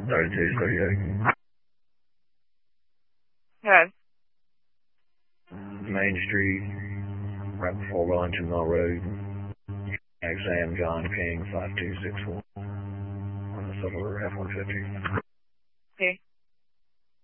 3238. Good. Main Street, right before Wellington Mill Road. Exam John King 5264. On the Silver F-150. Okay.